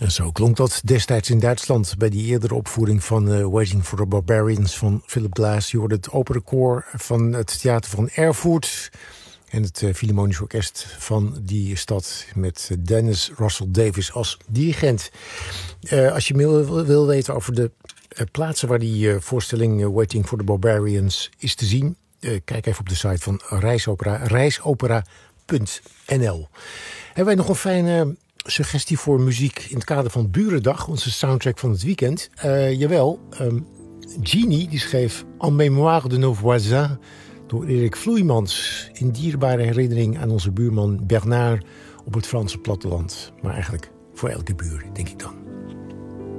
En zo klonk dat destijds in Duitsland bij die eerdere opvoering van Waiting for the Barbarians van Philip Glass. Je hoorde het operekoor van het theater van Erfurt en het Philharmonisch Orkest van die stad met Dennis Russell Davies als dirigent. Als je meer wil weten over de plaatsen waar die voorstelling Waiting for the Barbarians is te zien, kijk even op de site van reisopera.nl. Hebben wij nog een fijne suggestie voor muziek in het kader van Burendag, onze soundtrack van het weekend? Jawel, Genie die schreef En mémoire de nos voisins door Erik Vloeimans in dierbare herinnering aan onze buurman Bernard op het Franse platteland. Maar eigenlijk voor elke buur, denk ik dan.